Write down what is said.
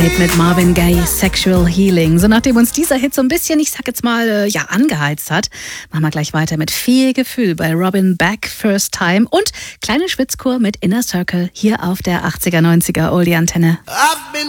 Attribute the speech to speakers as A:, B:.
A: Mit Marvin Gaye, Sexual Healing. So nachdem uns dieser Hit so ein bisschen, ich sag jetzt mal, angeheizt hat, machen wir gleich weiter mit viel Gefühl bei Robin Beck, First Time und kleine Schwitzkur mit Inner Circle hier auf der 80er, 90er Oldie Antenne.
B: I've been